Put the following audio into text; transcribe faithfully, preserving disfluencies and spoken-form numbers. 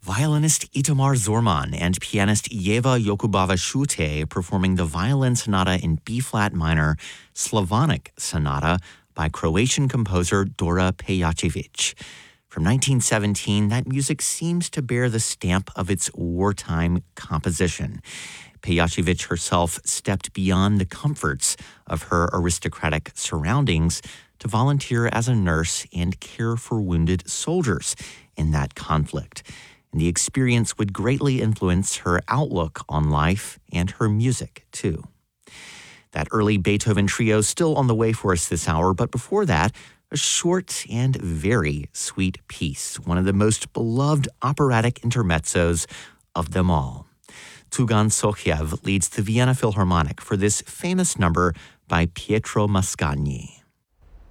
Violinist Itamar Zorman and pianist Yeva Yokubava-Shute performing the violin sonata in B-flat minor, Slavonic Sonata by Croatian composer Dora Pejacevic. From nineteen seventeen, that music seems to bear the stamp of its wartime composition. Pejacevic herself stepped beyond the comforts of her aristocratic surroundings to volunteer as a nurse and care for wounded soldiers in that conflict. And the experience would greatly influence her outlook on life and her music, too. That early Beethoven trio still on the way for us this hour, but before that, a short and very sweet piece, one of the most beloved operatic intermezzos of them all. Tugan Sochiev leads the Vienna Philharmonic for this famous number by Pietro Mascagni.